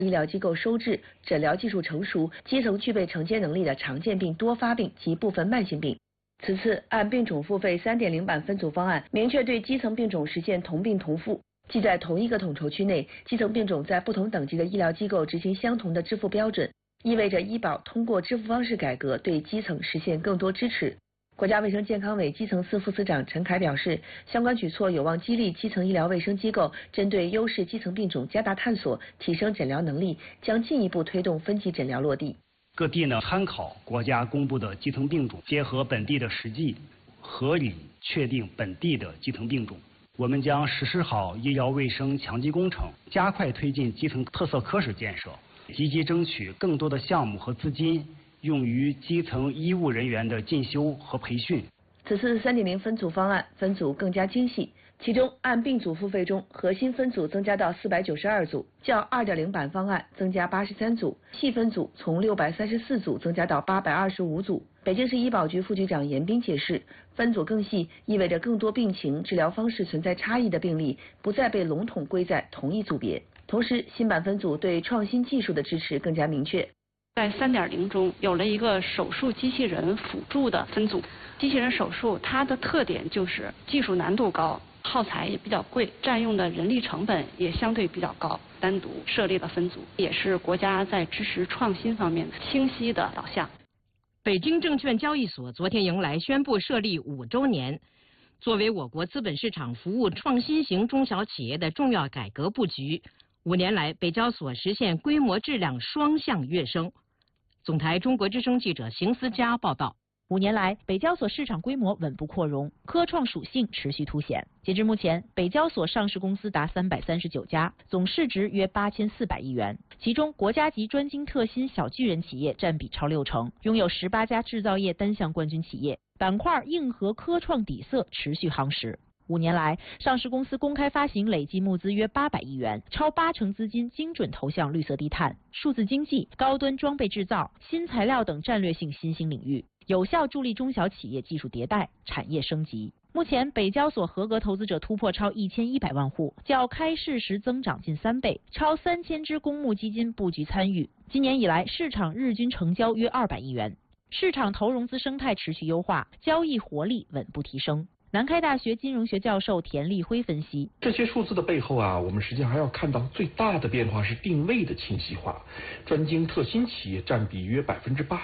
医疗机构收治、诊疗技术成熟、基层具备承接能力的常见病、多发病及部分慢性病。此次按病种付费 3.0 版分组方案，明确对基层病种实现同病同付，即在同一个统筹区内，基层病种在不同等级的医疗机构执行相同的支付标准，意味着医保通过支付方式改革对基层实现更多支持。国家卫生健康委基层司副司长陈凯表示，相关举措有望激励基层医疗卫生机构针对优势基层病种加大探索，提升诊疗能力，将进一步推动分级诊疗落地。 各地呢参考国家公布的基层病种，结合本地的实际，合理确定本地的基层病种。我们将实施好医疗卫生强基工程，加快推进基层特色科室建设，积极争取更多的项目和资金用于基层医务人员的进修和培训。 此次3.0分组方案分组更加精细，其中按病组付费中，核心分组增加到492组，较2.0版方案增加83组，细分组从634组增加到825组。北京市医保局副局长严斌解释，分组更细意味着更多病情、治疗方式存在差异的病例不再被笼统归在同一组别。同时，新版分组对创新技术的支持更加明确。 在3.0中有了一个手术机器人辅助的分组，机器人手术它的特点就是技术难度高，耗材也比较贵，占用的人力成本也相对比较高，单独设立了分组，也是国家在支持创新方面清晰的导向。 北京证券交易所昨天迎来宣布设立5周年，作为我国资本市场服务创新型中小企业的重要改革布局，5年来北交所实现规模质量双向跃升。总台中国之声记者邢思佳报道。 5年来，北交所市场规模稳步扩容，科创属性持续凸显。截至目前，北交所上市公司达339家，总市值约8400亿元，其中国家级专精特新小巨人企业占比超60%，拥有18家制造业单项冠军企业，板块硬核科创底色持续夯实。5年来，上市公司公开发行累计募资约800亿元，超80%资金精准投向绿色低碳、数字经济、高端装备制造、新材料等战略性新兴领域，有效助力中小企业技术迭代、产业升级。目前，北交所合格投资者突破超1100万户，较开市时增长近3倍，超3000只公募基金布局参与。今年以来，市场日均成交约200亿元，市场投融资生态持续优化，交易活力稳步提升。南开大学金融学教授田立辉分析， 这些数字的背后我们实际上还要看到最大的变化是定位的清晰化，专精特新企业占比约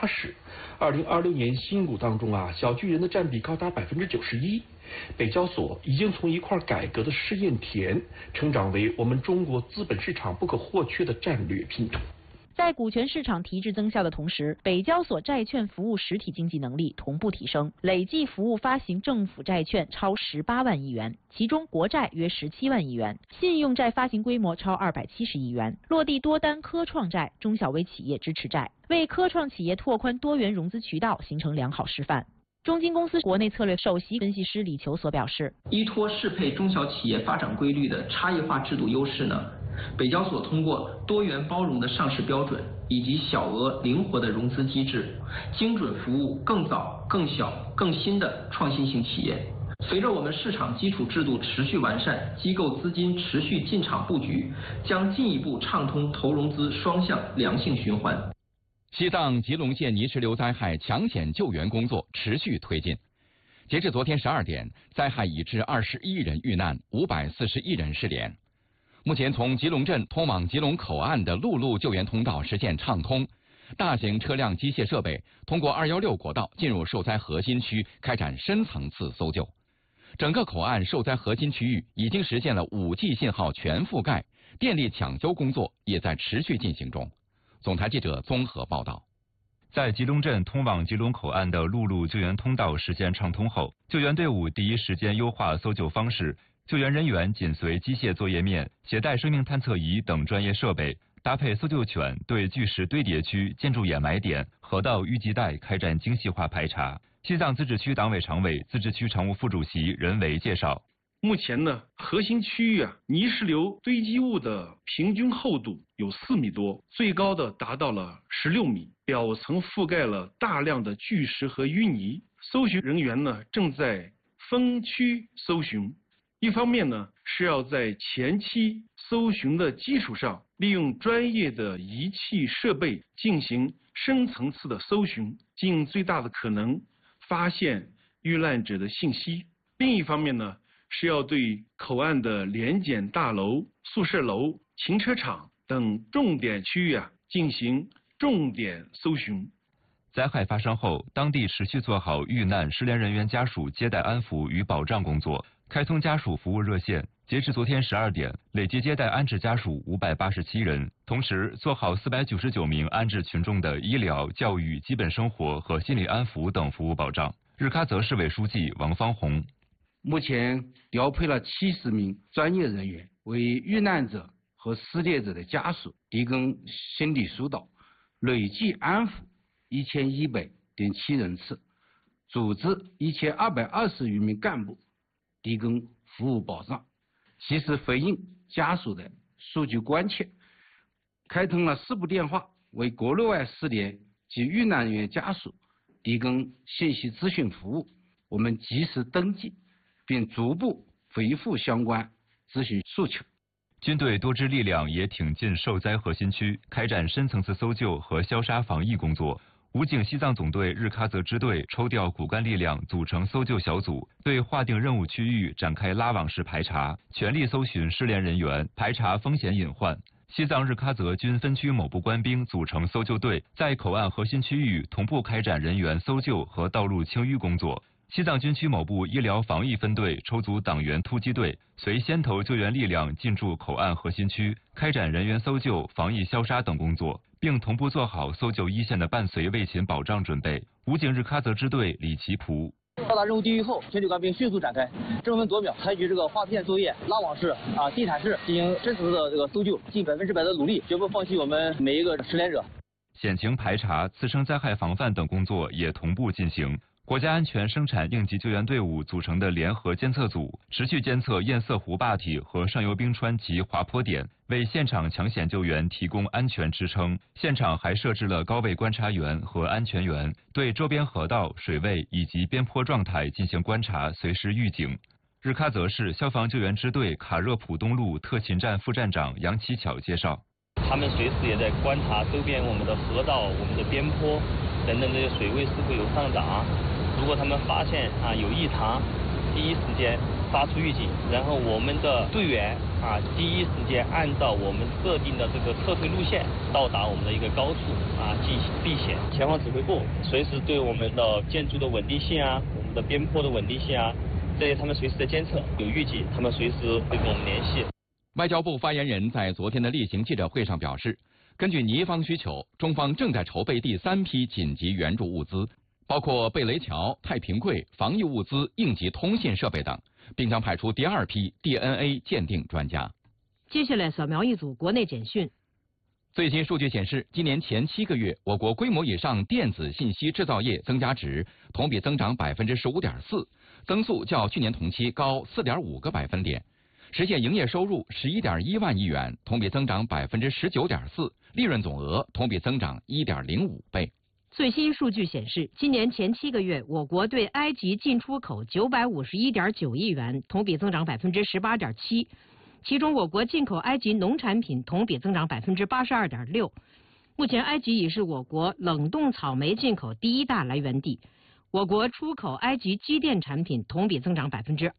80%。2026年新股当中小巨人的占比高达91%。北交所已经从一块改革的试验田，成长为我们中国资本市场不可或缺的战略拼图。 在股权市场提质增效的同时，北交所债券服务实体经济能力同步提升，累计服务发行政府债券超18万亿元，其中国债约17万亿元，信用债发行规模超270亿元，落地多单科创债、中小微企业支持债，为科创企业拓宽多元融资渠道形成良好示范。中金公司国内策略首席分析师李求所表示， 依托适配中小企业发展规律的差异化制度优势呢，北交所通过多元包容的上市标准以及小额灵活的融资机制，精准服务更早、更小、更新的创新型企业。随着我们市场基础制度持续完善，机构资金持续进场布局，将进一步畅通投融资双向良性循环。 西藏吉隆县泥石流灾害抢险救援工作持续推进。截至昨天12点，灾害已致21人遇难，541人失联。目前从吉隆镇通往吉隆口岸的陆路救援通道实现畅通，大型车辆机械设备通过216国道进入受灾核心区开展深层次搜救。整个口岸受灾核心区域已经实现了5G 信号全覆盖，电力抢修工作也在持续进行中。总台记者综合报道。 在吉隆镇通往吉隆口岸的陆路救援通道实现畅通后，救援队伍第一时间优化搜救方式，救援人员紧随机械作业面，携带生命探测仪等专业设备，搭配搜救犬对巨石堆叠区、建筑掩埋点、河道淤积带开展精细化排查。西藏自治区党委常委、自治区常务副主席任维介绍， 目前呢，核心区域泥石流堆积物的平均厚度有4米多，最高的达到了16米，表层覆盖了大量的巨石和淤泥。搜寻人员呢正在分区搜寻，一方面呢是要在前期搜寻的基础上利用专业的仪器设备进行深层次的搜寻，尽最大的可能发现遇难者的信息。另一方面呢，是要对口岸的联检大楼、宿舍楼、停车场等重点区域进行重点搜寻。 灾害发生后，当地持续做好遇难失联人员家属接待安抚与保障工作，开通家属服务热线。截至昨天12点，累计接待安置家属587人，同时做好499名安置群众的医疗、教育、基本生活和心理安抚等服务保障。日喀则市委书记王方红： 目前调配了70名专业人员，为遇难者和失联者的家属提供心理疏导，累计安抚1100.7人次，组织1220余名干部提供服务保障，及时回应家属的数据关切，开通了4部电话，为国内外失联及遇难人员家属提供信息咨询服务。我们及时登记，并逐步回复相关咨询诉求。 军队多支力量也挺进受灾核心区，开展深层次搜救和消杀防疫工作。武警西藏总队日喀则支队抽调骨干力量组成搜救小组，对划定任务区域展开拉网式排查，全力搜寻失联人员，排查风险隐患。西藏日喀则军分区某部官兵组成搜救队，在口岸核心区域同步开展人员搜救和道路清淤工作。西藏军区某部医疗防疫分队抽组党员突击队，随先头救援力量进驻口岸核心区，开展人员搜救、防疫消杀等工作，并同步做好搜救一线的伴随卫勤保障准备。武警日喀则支队李奇普： 到达任务地域后，全体官兵迅速展开争分夺秒，采取划片作业、拉网式、地毯式进行深层次的搜救，尽100%的努力，绝不放弃我们每一个失联者。 险情排查、次生灾害防范等工作也同步进行。国家安全生产应急救援队伍组成的联合监测组，持续监测堰塞湖坝体和上游冰川及滑坡点，为现场抢险救援提供安全支撑。现场还设置了高位观察员和安全员，对周边河道、水位以及边坡状态进行观察，随时预警。日喀则市消防救援支队卡热普东路特勤站副站长杨启巧介绍： 他们随时也在观察周边我们的河道、我们的边坡等等这些水位是否有上涨。如果他们发现有异常，第一时间发出预警，然后我们的队员第一时间按照我们设定的这个撤退路线到达我们的一个高处进行避险。前方指挥部随时对我们的建筑的稳定性我们的边坡的稳定性这些他们随时在监测，有预警他们随时会跟我们联系。 外交部发言人在昨天的例行记者会上表示，根据尼方需求，中方正在筹备第3批紧急援助物资，包括贝雷桥、太平柜、防疫物资、应急通信设备等，并将派出第2批 DNA 鉴定专家。 接下来扫描一组国内简讯。 最新数据显示，今年前7个月，我国规模以上电子信息制造业增加值同比增长15.4%，增速较去年同期高4.5个百分点，实现营业收入11.1万亿元，同比增长19.4%，利润总额同比增长1.05倍。 最新数据显示，今年前7个月，我国对埃及进出口951.9亿元，同比增长18.7%。其中，我国进口埃及农产品同比增长82.6%。目前，埃及已是我国冷冻草莓进口第1大来源地。我国出口埃及机电产品同比增长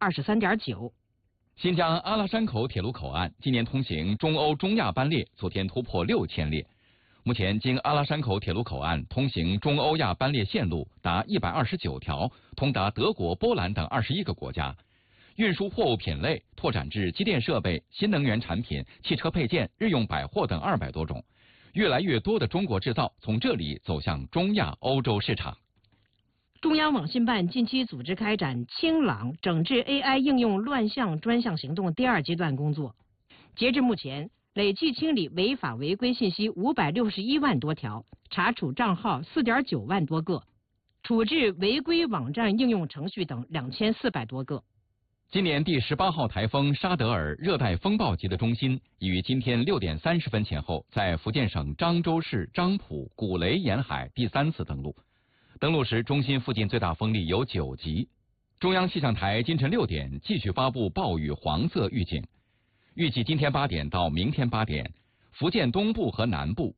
23.9%。 新疆阿拉山口铁路口岸今年通行中欧中亚班列昨天突破6000列。目前，经阿拉山口铁路口岸通行中欧亚班列线路达129条，通达德国、波兰等21个国家。运输货物品类拓展至机电设备、新能源产品、汽车配件、日用百货等200多种。越来越多的中国制造从这里走向中亚、欧洲市场。 中央网信办近期组织开展清朗整治 AI 应用乱象专项行动第2阶段工作。截至目前，累计清理违法违规信息561万多条，查处账号4.9万多个，处置违规网站应用程序等2400多个。 今年第18号台风沙德尔热带风暴级的中心已于今天6点30分前后在福建省漳州市漳浦古雷沿海第3次登陆。登陆时，中心附近最大风力有9级。中央气象台今晨6点继续发布暴雨黄色预警，预计今天8点到明天8点， 福建东部和南部